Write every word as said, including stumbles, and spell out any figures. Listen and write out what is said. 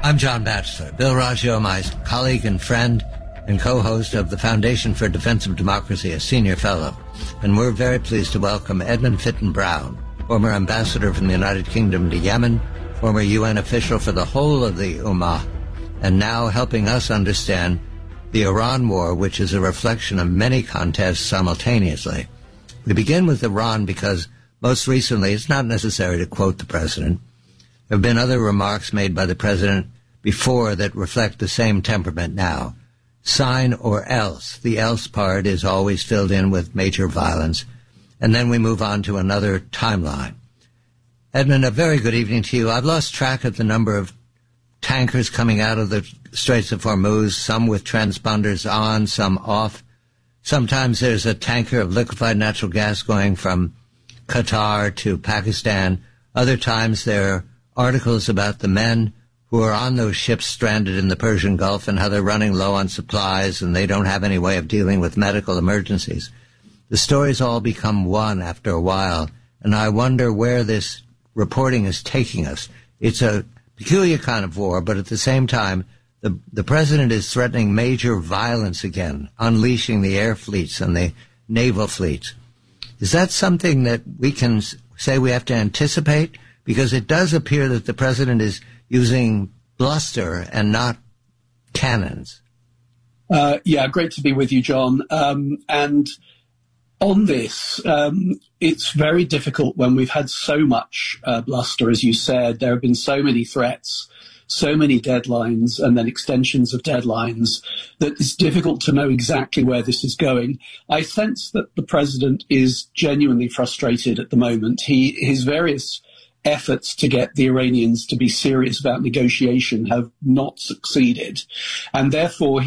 I'm John Batchelor, Bill Raggio, my colleague and friend and co-host of the Foundation for Defense of Democracy, a senior fellow. And we're very pleased to welcome Edmund Fitton Brown, former ambassador from the United Kingdom to Yemen, former U N official for the whole of the Ummah, and now helping us understand the Iran war, which is a reflection of many contests simultaneously. We begin with Iran because most recently, it's not necessary to quote the president. There have been other remarks made by the president before that reflect the same temperament now. Sign or else. The else part is always filled in with major violence. And then we move on to another timeline. Edmund, a very good evening to you. I've lost track of the number of tankers coming out of the Straits of Hormuz, some with transponders on, some off. Sometimes there's a tanker of liquefied natural gas going from Qatar to Pakistan. Other times there are articles about the men who are on those ships stranded in the Persian Gulf and how they're running low on supplies and they don't have any way of dealing with medical emergencies. The stories all become one after a while, and I wonder where this reporting is taking us. It's a peculiar kind of war, but at the same time, the, the president is threatening major violence again, unleashing the air fleets and the naval fleets. Is that something that we can say we have to anticipate? Because it does appear that the president is using bluster and not cannons. Uh, yeah, great to be with you, John. Um, and on this, um, it's very difficult when we've had so much uh, bluster, as you said. There have been so many threats, so many deadlines, and then extensions of deadlines, that it's difficult to know exactly where this is going. I sense that the president is genuinely frustrated at the moment. He, his various efforts to get the Iranians to be serious about negotiation have not succeeded, and therefore